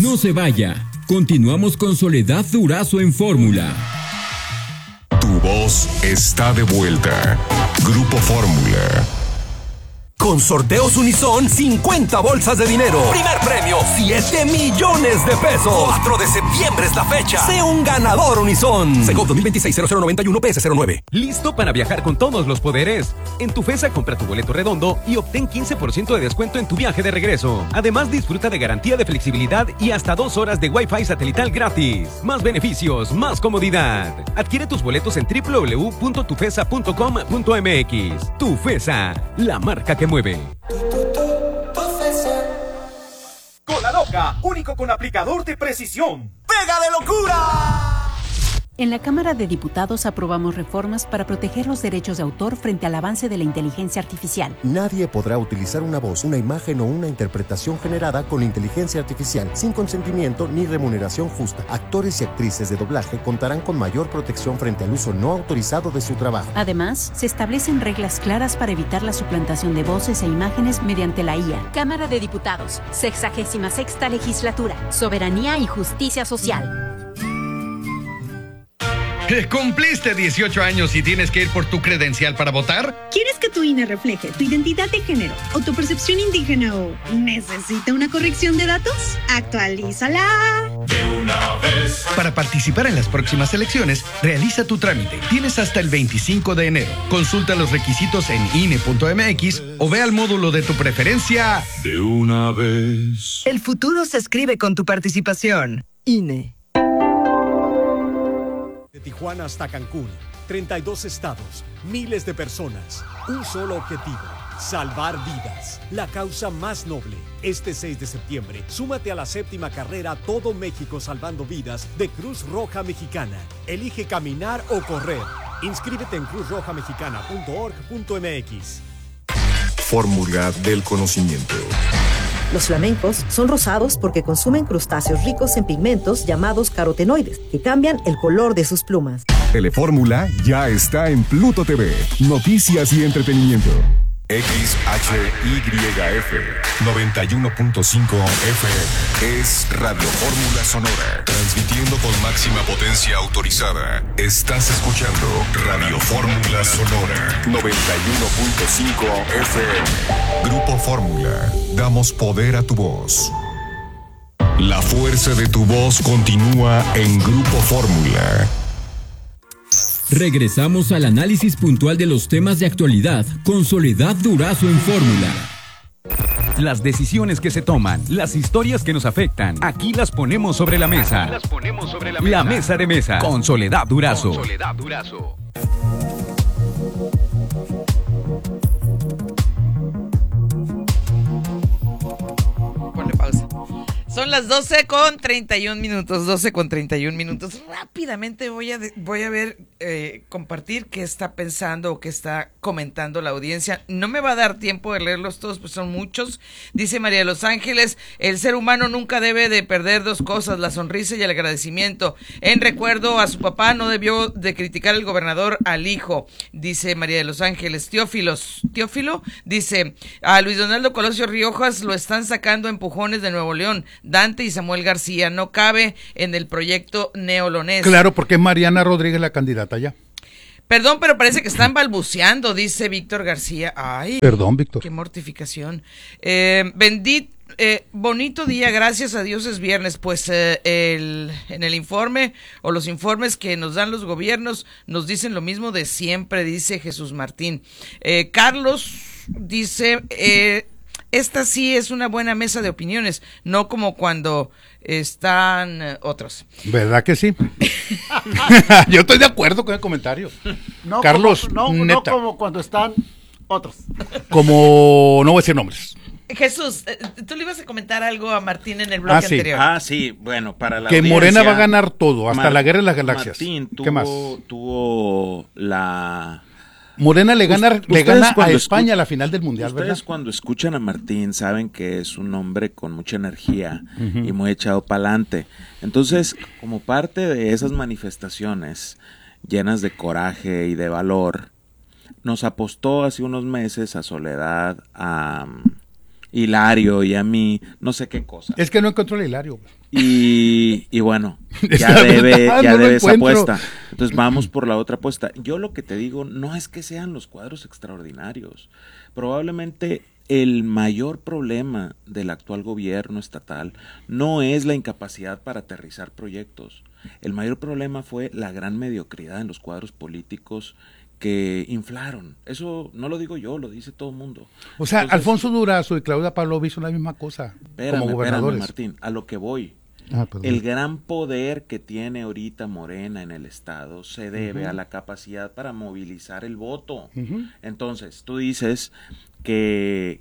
No se vaya. Continuamos con Soledad Durazo en Fórmula. Tu voz está de vuelta. Grupo Fórmula. Con Sorteos Unison, 50 bolsas de dinero. Primer premio, 7 millones de pesos. 4 de septiembre es la fecha. Sé un ganador Unison. Segov 2026-0091 PS09. ¿Listo para viajar con todos los poderes? En Tufesa compra tu boleto redondo y obtén 15% de descuento en tu viaje de regreso. Además, disfruta de garantía de flexibilidad y hasta 2 horas de Wi-Fi satelital gratis. Más beneficios, más comodidad. Adquiere tus boletos en www.tufesa.com.mx. Tufesa, la marca que mueve. Cola Loca, único con aplicador de precisión. ¡Pega de locura! En la Cámara de Diputados aprobamos reformas para proteger los derechos de autor frente al avance de la inteligencia artificial. Nadie podrá utilizar una voz, una imagen o una interpretación generada con inteligencia artificial sin consentimiento ni remuneración justa. Actores y actrices de doblaje contarán con mayor protección frente al uso no autorizado de su trabajo. Además, se establecen reglas claras para evitar la suplantación de voces e imágenes mediante la IA. Cámara de Diputados, 66ª Legislatura, Soberanía y Justicia Social. ¿Cumpliste 18 años y tienes que ir por tu credencial para votar? ¿Quieres que tu INE refleje tu identidad de género o tu percepción indígena o necesita una corrección de datos? ¡Actualízala! De una vez. Para participar en las próximas elecciones, realiza tu trámite. Tienes hasta el 25 de enero. Consulta los requisitos en INE.mx o ve al módulo de tu preferencia. De una vez. El futuro se escribe con tu participación. INE. De Tijuana hasta Cancún, 32 estados, miles de personas, un solo objetivo, salvar vidas, la causa más noble. Este 6 de septiembre, súmate a la 7ª carrera Todo México Salvando Vidas de Cruz Roja Mexicana. Elige caminar o correr. Inscríbete en cruzrojamexicana.org.mx. Fórmula del conocimiento. Los flamencos son rosados porque consumen crustáceos ricos en pigmentos llamados carotenoides, que cambian el color de sus plumas. Telefórmula ya está en Pluto TV. Noticias y entretenimiento. XHYF 91.5 FM es Radio Fórmula Sonora, transmitiendo con máxima potencia autorizada. Estás escuchando Radio Fórmula Sonora 91.5 FM. Grupo Fórmula, damos poder a tu voz. La fuerza de tu voz continúa en Grupo Fórmula. Regresamos al análisis puntual de los temas de actualidad con Soledad Durazo en Fórmula. Las decisiones que se toman, las historias que nos afectan, aquí las ponemos sobre la mesa. La mesa de mesa con Soledad Durazo. Ponle pausa. Son las 12:31. Rápidamente voy a ver, compartir qué está pensando o qué está comentando la audiencia. No me va a dar tiempo de leerlos todos, pues son muchos. Dice María de los Ángeles, el ser humano nunca debe de perder dos cosas, la sonrisa y el agradecimiento. En recuerdo a su papá, no debió de criticar el gobernador al hijo, dice María de los Ángeles. Teófilo dice, a Luis Donaldo Colosio Riojas lo están sacando a empujones de Nuevo León. Dante y Samuel García no cabe en el proyecto neolonés. Claro, porque es Mariana Rodríguez la candidata ya. Perdón, pero parece que están balbuceando, dice Víctor García. Ay, perdón, Víctor. Qué mortificación. Bonito día, gracias a Dios es viernes. Pues en el informe o los informes que nos dan los gobiernos nos dicen lo mismo de siempre, dice Jesús Martín. Carlos dice... esta sí es una buena mesa de opiniones, no como cuando están otros. ¿Verdad que sí? Yo estoy de acuerdo con el comentario. No, Carlos, no como cuando están otros. Como, no voy a decir nombres. Jesús, tú le ibas a comentar algo a Martín en el bloque anterior. Sí, bueno, para la que audiencia, Morena va a ganar todo, hasta la guerra de las galaxias. Martín ¿Qué más? tuvo la... Morena le gana a España a la final del Mundial, ustedes, ¿verdad? Cuando escuchan a Martín saben que es un hombre con mucha energía y muy echado para adelante. Entonces, como parte de esas manifestaciones llenas de coraje y de valor, nos apostó hace unos meses a Soledad Hilario y a mí, no sé qué cosa. Es que no encontró el Hilario. Y bueno, ya debe esa apuesta. Entonces vamos por la otra apuesta. Yo lo que te digo no es que sean los cuadros extraordinarios. Probablemente el mayor problema del actual gobierno estatal no es la incapacidad para aterrizar proyectos. El mayor problema fue la gran mediocridad en los cuadros políticos que inflaron. Eso no lo digo yo, lo dice todo el mundo. O sea, entonces, Alfonso Durazo y Claudia Pavlovich hizo la misma cosa como gobernadores. Martín, a lo que voy. El gran poder que tiene ahorita Morena en el estado se debe a la capacidad para movilizar el voto. Entonces, tú dices que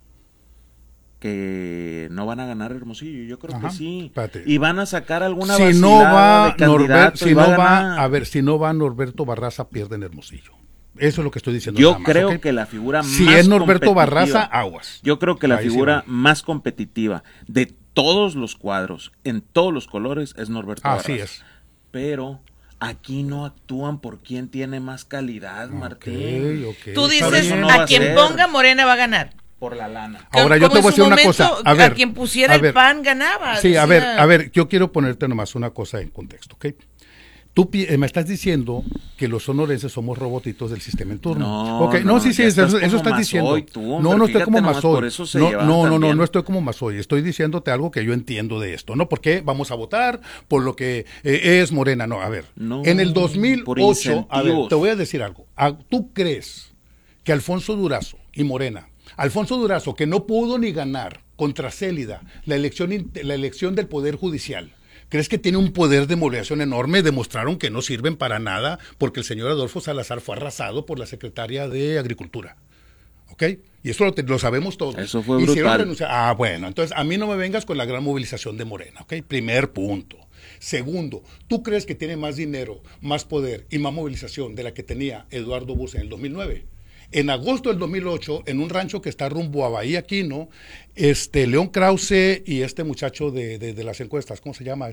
no van a ganar Hermosillo. Yo creo que sí. Espérate. Y van a sacar alguna vacilada de candidato. Si no va Norberto Barraza, pierden Hermosillo. Eso es lo que estoy diciendo. Yo creo que la figura más competitiva. Si es Norberto Barraza, aguas. Yo creo que la figura más competitiva de todos los cuadros, en todos los colores, es Norberto Barraza. Así es. Pero aquí no actúan por quién tiene más calidad, Martín. Tú dices, a quien ponga Morena va a ganar. Por la lana. Ahora yo te voy a decir una cosa. A quien pusiera el PAN ganaba. Sí, decía... a ver, yo quiero ponerte nomás una cosa en contexto, ¿ok? Tú me estás diciendo que los sonorenses somos robotitos del sistema en turno. Sí, eso estás diciendo. No estoy como Mazoy. No estoy como Mazoy. Estoy diciéndote algo que yo entiendo de esto, ¿no? Porque vamos a votar por lo que es Morena. No, a ver. En el 2008, a ver, te voy a decir algo. ¿Tú crees que Alfonso Durazo y Morena, Alfonso Durazo, que no pudo ni ganar contra Célida la elección del Poder Judicial, ¿crees que tiene un poder de movilización enorme? Demostraron que no sirven para nada porque el señor Adolfo Salazar fue arrasado por la secretaria de Agricultura. ¿Ok? Y eso lo sabemos todos. Eso fue brutal. Bueno, entonces a mí no me vengas con la gran movilización de Morena. ¿Ok? Primer punto. Segundo, ¿tú crees que tiene más dinero, más poder y más movilización de la que tenía Eduardo Bus en el 2009? En agosto del 2008, en un rancho que está rumbo a Bahía Quino, León Krause y este muchacho de las encuestas, ¿cómo se llama?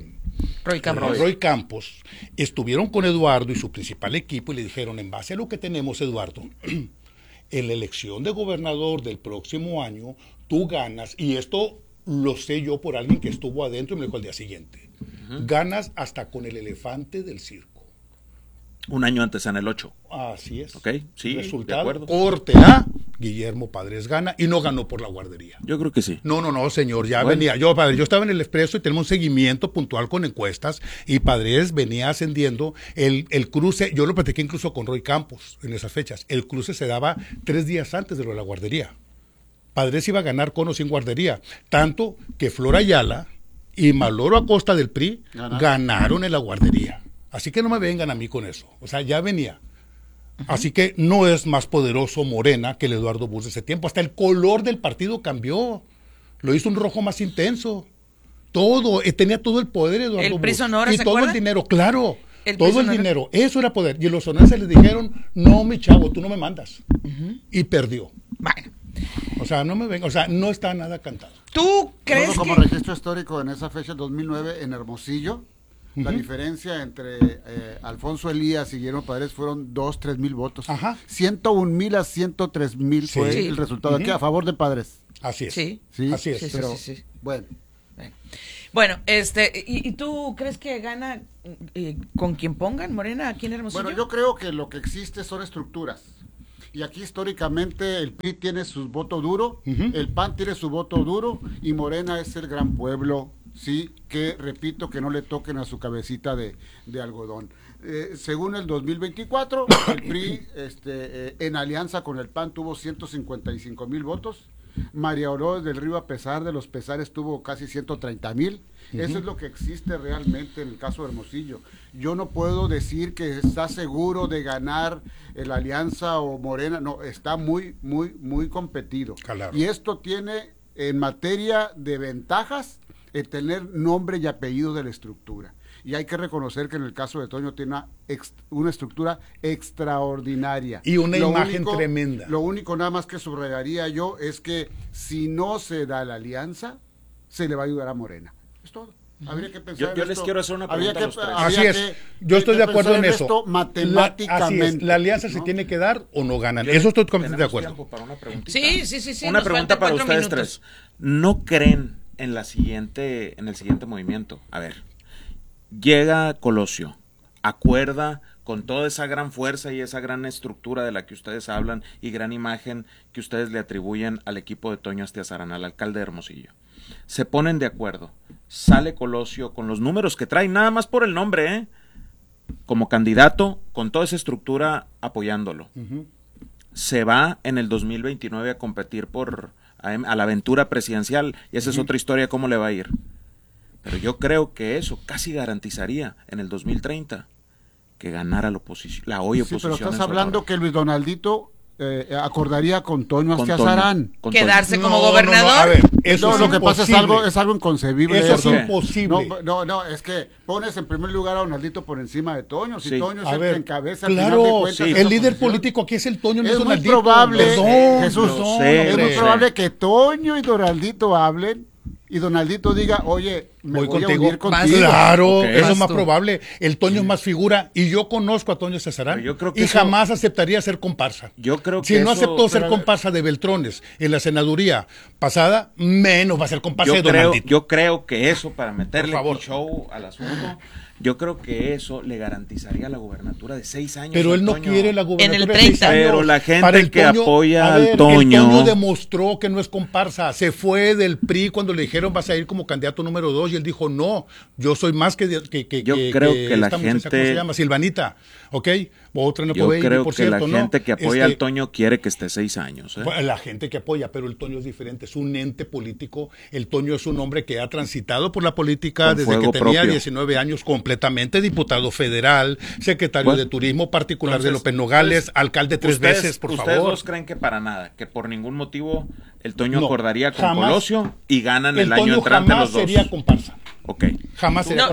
Roy Campos, estuvieron con Eduardo y su principal equipo y le dijeron, en base a lo que tenemos, Eduardo, en la elección de gobernador del próximo año, tú ganas, y esto lo sé yo por alguien que estuvo adentro y me lo dijo al día siguiente, ganas hasta con el elefante del circo. Un año antes, en el 8. Así es. Ok, sí, resultado, de acuerdo. Corte A, Guillermo Padres gana y no ganó por la guardería. Yo creo que sí. No, señor, ya venía. Yo estaba en el Expreso y tenemos un seguimiento puntual con encuestas y Padres venía ascendiendo. El cruce, yo lo platiqué incluso con Roy Campos en esas fechas. El cruce se daba 3 días antes de lo de la guardería. Padres iba a ganar con o sin guardería. Tanto que Flor Ayala y Maloro Acosta del PRI ganaron en la guardería. Así que no me vengan a mí con eso. O sea, ya venía. Así que no es más poderoso Morena que el Eduardo Bus de ese tiempo. Hasta el color del partido cambió. Lo hizo un rojo más intenso. Todo. Tenía todo el poder Eduardo Bus. El PRI Sonora, y ¿se todo acuerda? El dinero, claro. Todo el dinero. Eso era poder. Y los sonorenses le dijeron, no, mi chavo, tú no me mandas. Y perdió. Bueno. O sea, no me venga. O sea, no está nada cantado. ¿Tú crees que...? Como registro histórico en esa fecha, 2009, en Hermosillo, la diferencia entre Alfonso Elías y Guillermo Padres fueron 2-3 mil votos. 101,000 a 103,000 fue el resultado aquí a favor de Padres. Así es. Sí. Así es. Pero, bueno. Bueno, ¿y tú crees que gana con quien pongan Morena aquí en Hermosillo? Bueno, yo creo que lo que existe son estructuras. Y aquí históricamente el PRI tiene su voto duro, el PAN tiene su voto duro y Morena es el gran pueblo. Sí, que repito, que no le toquen a su cabecita de algodón. Según el 2024, el PRI en alianza con el PAN tuvo 155,000 votos. María Dolores del Río, a pesar de los pesares, tuvo casi 130,000. Eso es lo que existe realmente en el caso de Hermosillo. Yo no puedo decir que está seguro de ganar la alianza o Morena. No, está muy, muy, muy competido. Claro. Y esto tiene, en materia de ventajas, tener nombre y apellido de la estructura. Y hay que reconocer que en el caso de Toño tiene una estructura extraordinaria. Y una imagen tremenda. Lo único nada más que subrayaría yo es que si no se da la alianza, se le va a ayudar a Morena. Es todo. Habría que pensar yo les quiero hacer una pregunta a los tres. Así es, yo estoy de acuerdo en eso. Matemáticamente. Así es, la alianza se tiene que dar o no ganan. Eso estoy completamente de acuerdo. Para una sí. Una pregunta para ustedes tres. ¿No creen en el siguiente movimiento? A ver, llega Colosio, acuerda con toda esa gran fuerza y esa gran estructura de la que ustedes hablan y gran imagen que ustedes le atribuyen al equipo de Toño Astiazarán, al alcalde de Hermosillo. Se ponen de acuerdo, sale Colosio con los números que trae, nada más por el nombre, como candidato, con toda esa estructura apoyándolo. Se va en el 2029 a competir a la aventura presidencial, y esa es otra historia, cómo le va a ir. Pero yo creo que eso casi garantizaría en el 2030 que ganara la hoy oposición. Pero estás hablando que Luis Donaldito acordaría con Toño Astiazarán. Quedarse como gobernador. A ver, eso lo que pasa es algo inconcebible. Eso es imposible. No, es que pones en primer lugar a Donaldito por encima de Toño. Si Toño es el que encabeza, claro, al final de cuentas, el líder político aquí es el Toño, no es Donaldito. Muy probable, Jesús, es muy probable que Toño y Donaldito hablen y Donaldito diga, oye, me voy a unir contigo. Claro, eso es más probable. El Toño es más figura y yo conozco a Toño Astiazarán y jamás aceptaría ser comparsa. Yo creo que si no aceptó ser comparsa de Beltrones en la senaduría pasada, menos va a ser comparsa de Donaldito. Yo creo que eso, para meterle show al asunto, yo creo que eso le garantizaría la gubernatura de 6 años. Pero él no quiere la gubernatura en el 30. Pero la gente que apoya al Toño. El Toño demostró que no es comparsa. Se fue del PRI cuando le dijeron vas a ir como candidato número 2 y él dijo no, yo soy más que yo creo que la gente, ¿cómo se llama? Silvanita, ¿ok? Otra no yo puede creo ir, por que cierto, la gente que apoya al Toño quiere que esté 6 años. La gente que apoya, pero el Toño es diferente, es un ente político. El Toño es un hombre que ha transitado por la política con desde que tenía propio. 19 años, completamente diputado federal, secretario de Turismo particular de López Nogales, alcalde 3 veces, por favor. ¿Ustedes dos creen que para nada, que por ningún motivo el Toño acordaría con Colosio y ganan el año entrante los dos? El Toño jamás sería comparsa. Okay. Jamás sería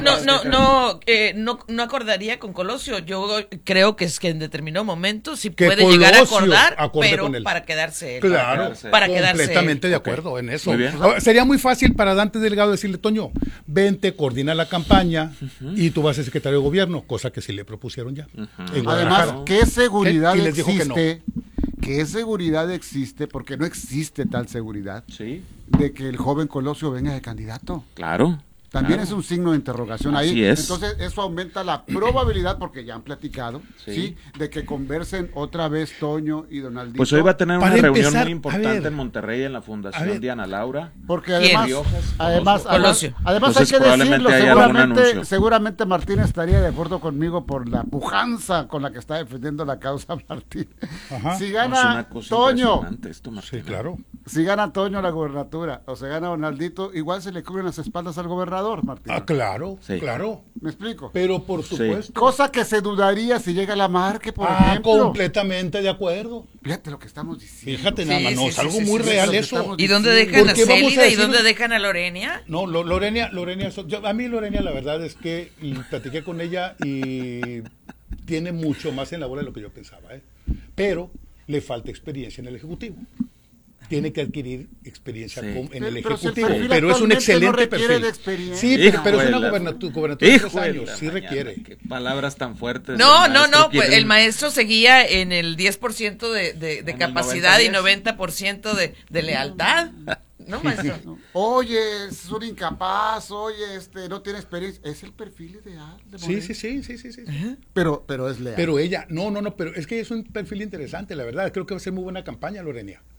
no acordaría con Colosio. Yo creo que es que en determinado momento sí puede llegar a acordar, pero para quedarse él. Claro, para quedarse completamente de acuerdo en eso. Sería muy fácil para Dante Delgado decirle, Toño, vente, coordina la campaña y tú vas a ser secretario de gobierno, cosa que sí le propusieron ya. Además, ¿qué seguridad existe? ¿Qué seguridad existe? Porque no existe tal seguridad de que el joven Colosio venga de candidato. Claro. También es un signo de interrogación Así ahí. es. Entonces, eso aumenta la probabilidad, porque ya han platicado, de que conversen otra vez Toño y Donaldito. Pues hoy va a tener una reunión muy importante en Monterrey, en la Fundación Diana Laura. Porque además hay que decirlo, seguramente Martín estaría de acuerdo conmigo por la pujanza con la que está defendiendo la causa Martín. Si gana Toño, claro. Si gana Toño la gobernatura o se gana Donaldito, igual se le cubren las espaldas al gobernador, Martín. Claro, claro. ¿Me explico? Pero por supuesto. Cosa que se dudaría si llega la Marque, por ejemplo. Completamente de acuerdo. Fíjate lo que estamos diciendo. Fíjate nada más, es algo muy real eso. ¿Y dónde dejan a Célida y dónde dejan a Lorenia? No, Lorenia, a mí Lorenia la verdad es que platiqué con ella y tiene mucho más en la bola de lo que yo pensaba, pero le falta experiencia en el Ejecutivo. Tiene que adquirir experiencia en el Ejecutivo, pero es un excelente perfil. Sí, pero es una gobernatura de 3 años, sí requiere. Qué palabras tan fuertes. No, pues el maestro seguía en el 10% de capacidad y 90% de lealtad. No, maestro. Oye, es un incapaz, no tiene experiencia. Es el perfil ideal de Morena. Sí. Pero es leal. Pero ella, pero es que es un perfil interesante, la verdad. Creo que va a ser muy buena campaña, Lorenia.